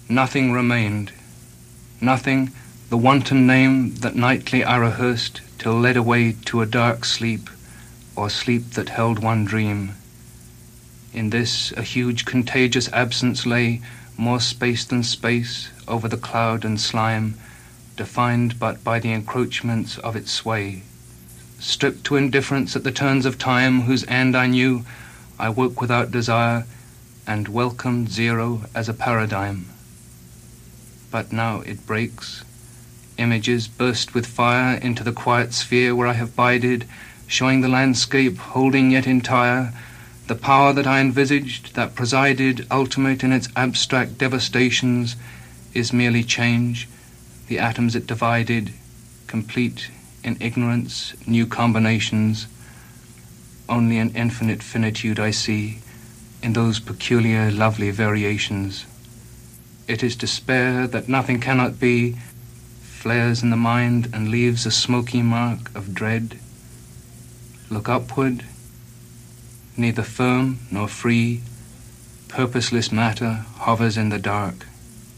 nothing remained. Nothing, the wanton name that nightly I rehearsed till led away to a dark sleep, or sleep that held one dream. In this a huge contagious absence lay, more space than space, over the cloud and slime, defined but by the encroachments of its sway. Stripped to indifference at the turns of time, whose end I knew, I woke without desire, and welcomed zero as a paradigm. But now it breaks. Images burst with fire into the quiet sphere where I have bided, showing the landscape holding yet entire, the power that I envisaged, that presided, ultimate in its abstract devastations, is merely change, the atoms it divided, complete in ignorance, new combinations. Only an infinite finitude I see in those peculiar, lovely variations. It is despair that nothing cannot be, flares in the mind and leaves a smoky mark of dread. Look upward, neither firm nor free, purposeless matter hovers in the dark.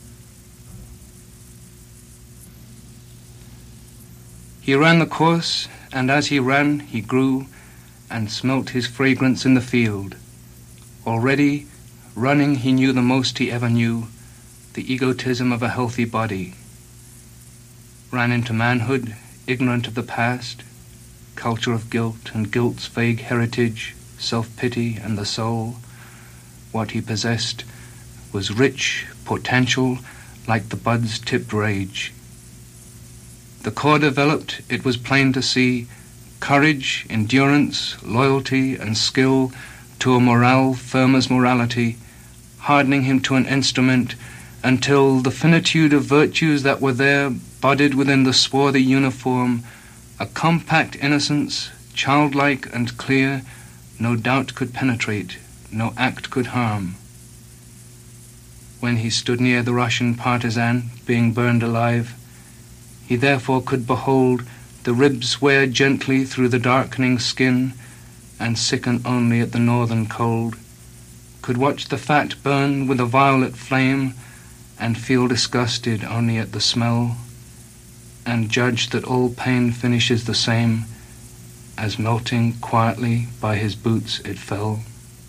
He ran the course, and as he ran, he grew, and smelt his fragrance in the field. Already, running, he knew the most he ever knew, the egotism of a healthy body. Ran into manhood, ignorant of the past, culture of guilt and guilt's vague heritage, self-pity and the soul. What he possessed was rich, potential, like the bud's tipped rage. The core developed, it was plain to see, courage, endurance, loyalty, and skill to a morale firm as morality, hardening him to an instrument until the finitude of virtues that were there budded within the swarthy uniform, a compact innocence, childlike and clear, no doubt could penetrate, no act could harm. When he stood near the Russian partisan, being burned alive, he therefore could behold the ribs wear gently through the darkening skin, and sicken only at the northern cold, could watch the fat burn with a violet flame, and feel disgusted only at the smell, and judge that all pain finishes the same, as melting quietly by his boots it fell.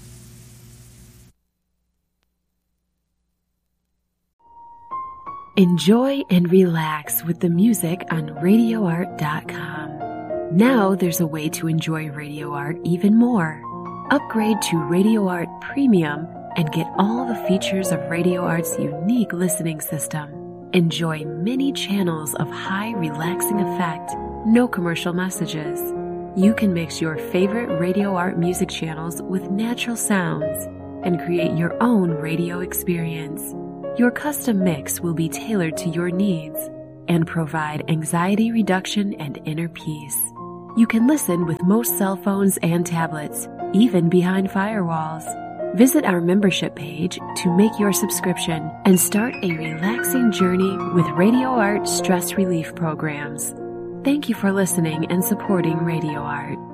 Enjoy and relax with the music on RadioArt.com. Now there's a way to enjoy Radio Art even more. Upgrade to Radio Art Premium and get all the features of Radio Art's unique listening system. Enjoy many channels of high relaxing effect, no commercial messages. You can mix your favorite Radio Art music channels with natural sounds and create your own radio experience. Your custom mix will be tailored to your needs and provide anxiety reduction and inner peace. You can listen with most cell phones and tablets, even behind firewalls. Visit our membership page to make your subscription and start a relaxing journey with Radio Art stress relief programs. Thank you for listening and supporting Radio Art.